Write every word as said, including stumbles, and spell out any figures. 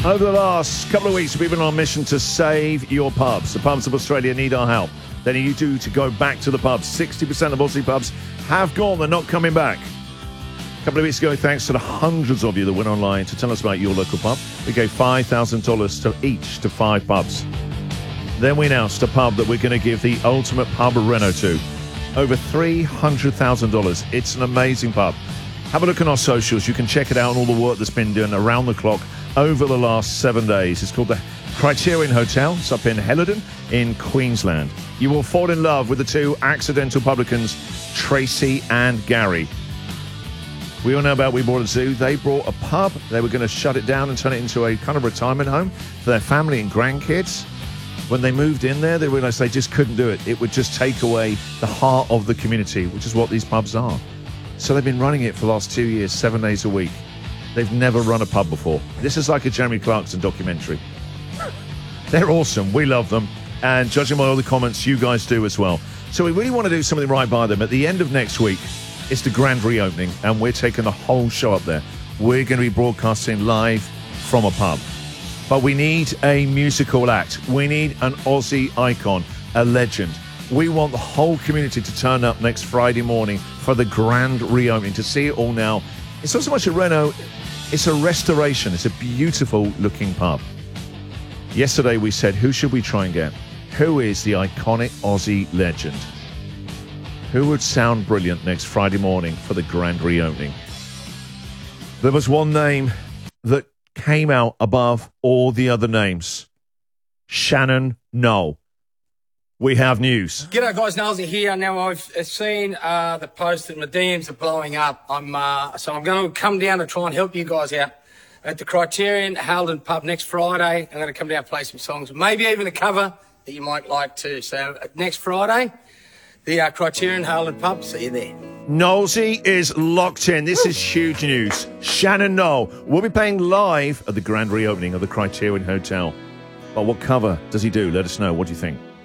Over the last couple of weeks, we've been on a mission to save your pubs. The pubs of Australia need our help. They need you to, to go back to the pubs. sixty percent of Aussie pubs have gone. They're not coming back. A couple of weeks ago, thanks to the hundreds of you that went online to tell us about your local pub, we gave five thousand dollars to each to five pubs. Then we announced a pub that we're going to give the ultimate pub reno to. Over three hundred thousand dollars. It's an amazing pub. Have a look on our socials. You can check it out and all the work that's been done around the clock over the last seven days. It's called the Criterion Hotel. It's up in Helidon in Queensland. You will fall in love with the two accidental publicans, Tracy and Gary. We all know about We Bought a Zoo. They brought a pub. They were going to shut it down and turn it into a kind of retirement home for their family and grandkids. When they moved in there, they realized they just couldn't do it. It would just take away the heart of the community, which is what these pubs are. So they've been running it for the last two years, seven days a week. They've never run a pub before. This is like a Jeremy Clarkson documentary. They're awesome. We love them. And judging by all the comments, you guys do as well. So we really want to do something right by them. At the end of next week, it's the grand reopening, and we're taking the whole show up there. We're going to be broadcasting live from a pub. But we need a musical act. We need an Aussie icon, a legend. We want the whole community to turn up next Friday morning for the grand reopening, to see it all now. It's not so much a reno, it's a restoration. It's a beautiful looking pub. Yesterday we said, who should we try and get? Who is the iconic Aussie legend? Who would sound brilliant next Friday morning for the grand reopening? There was one name that came out above all the other names. Shannon Noll. We have news. G'day guys, Nolsy here. Now I've seen uh, the post that my D Ms are blowing up. I'm uh, so I'm going to come down to try and help you guys out at the Criterion Halden Pub next Friday. I'm going to come down and play some songs, maybe even a cover that you might like too. So uh, next Friday, the uh, Criterion Halden Pub. See you there. Nolsy is locked in. This is huge news. Shannon Noll will be playing live at the grand reopening of the Criterion Hotel. But what cover does he do? Let us know. What do you think?